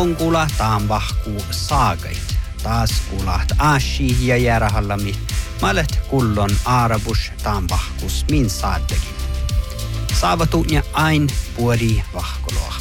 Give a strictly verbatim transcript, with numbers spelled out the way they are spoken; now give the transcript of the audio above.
konkula taan vahku saagait. Taas kuulaht aashi ja järahallami. Malet kullon aarabus taan vahkus min saattekin. Saavatu ja ain puoli vahkoloa.